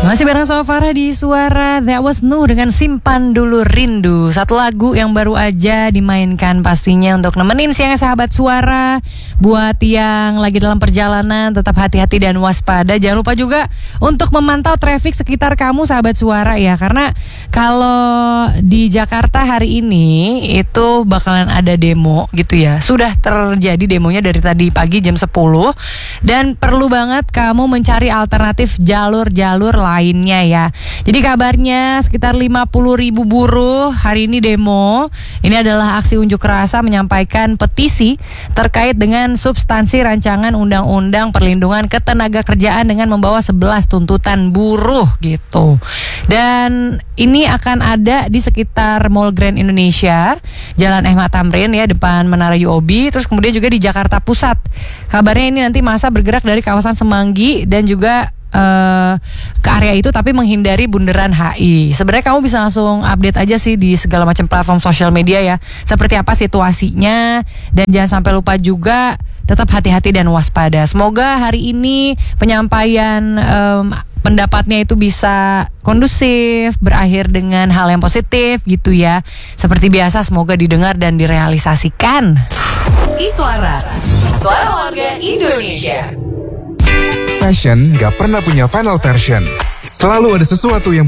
Masih bareng sama Farah di Suara. That was Nuh dengan Simpan Dulu Rindu. Satu lagu yang baru aja dimainkan pastinya untuk nemenin siangnya sahabat Suara. Buat yang lagi dalam perjalanan tetap hati-hati dan waspada. Jangan lupa juga untuk memantau traffic sekitar kamu sahabat Suara ya. Karena kalau di Jakarta hari ini itu bakalan ada demo gitu ya. Sudah terjadi demonya dari tadi pagi jam 10. Dan perlu banget kamu mencari alternatif jalur-jalur lainnya ya. Jadi kabarnya sekitar 50.000 buruh hari ini demo. Ini adalah aksi unjuk rasa menyampaikan petisi terkait dengan substansi rancangan undang-undang perlindungan ketenagakerjaan dengan membawa 11 tuntutan buruh gitu. Dan ini akan ada di sekitar Mall Grand Indonesia, Jalan Ahmad Tamrin ya, depan Menara UOB. Terus kemudian juga di Jakarta Pusat. Kabarnya ini nanti masa bergerak dari kawasan Semanggi dan juga ke area itu tapi menghindari bundaran HI. Sebenarnya kamu bisa langsung update aja sih di segala macam platform sosial media ya, seperti apa situasinya. Dan jangan sampai lupa juga tetap hati-hati dan waspada. Semoga hari ini penyampaian pendapatnya itu bisa kondusif, berakhir dengan hal yang positif gitu ya. Seperti biasa semoga didengar dan direalisasikan. Suara warga Indonesia. Fashion gak pernah punya final version. Selalu ada sesuatu yang